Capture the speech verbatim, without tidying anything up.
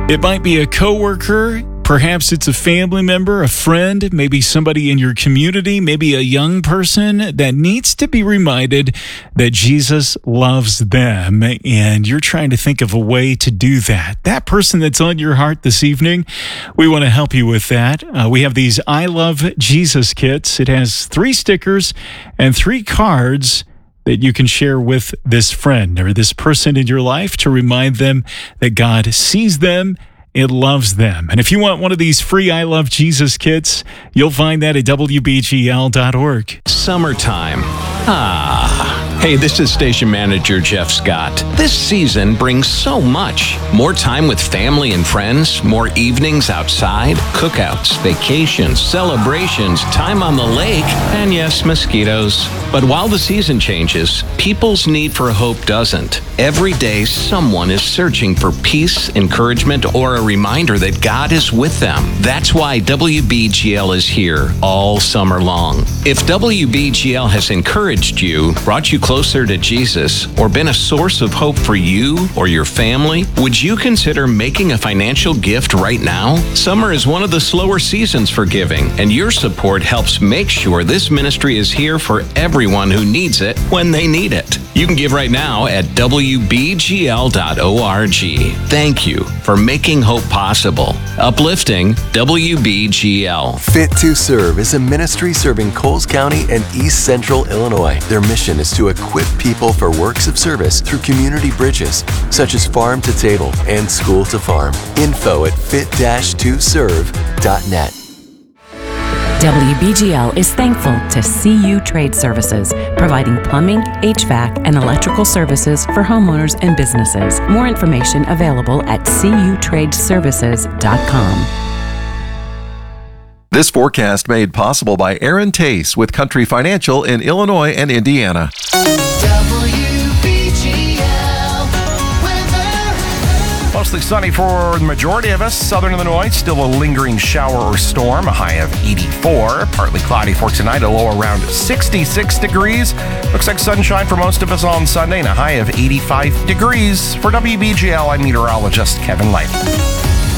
It might be a coworker, perhaps it's a family member, a friend, maybe somebody in your community, maybe a young person that needs to be reminded that Jesus loves them, and you're trying to think of a way to do that. That person that's on your heart this evening, we want to help you with that. Uh, we have these I Love Jesus kits. It has three stickers and three cards that you can share with this friend or this person in your life to remind them that God sees them and loves them. And if you want one of these free I Love Jesus kits, you'll find that at W B G L dot org. Summertime. Ah. Hey, this is Station Manager Jeff Scott. This season brings so much. More time with family and friends, more evenings outside, cookouts, vacations, celebrations, time on the lake, and yes, mosquitoes. But while the season changes, people's need for hope doesn't. Every day, someone is searching for peace, encouragement, or a reminder that God is with them. That's why W B G L is here all summer long. If W B G L has encouraged you, brought you closer to Jesus, or been a source of hope for you or your family, would you consider making a financial gift right now? Summer is one of the slower seasons for giving, and your support helps make sure this ministry is here for everyone who needs it when they need it. You can give right now at W B G L dot org. Thank you for making hope possible. Uplifting W B G L. Fit to Serve is a ministry serving Coles County and East Central Illinois. Their mission is to equip people for works of service through community bridges, such as farm to table and school to farm. Info at fit dash to serve dot net. W B G L is thankful to C U Trade Services, providing plumbing, H V A C, and electrical services for homeowners and businesses. More information available at c u trade services dot com. This forecast made possible by Aaron Tace with Country Financial in Illinois and Indiana. Mostly sunny for the majority of us. Southern Illinois, still a lingering shower or storm, a high of eighty-four. Partly cloudy for tonight, a low around sixty-six degrees. Looks like sunshine for most of us on Sunday, and a high of eighty-five degrees. For W B G L, I'm meteorologist Kevin Light.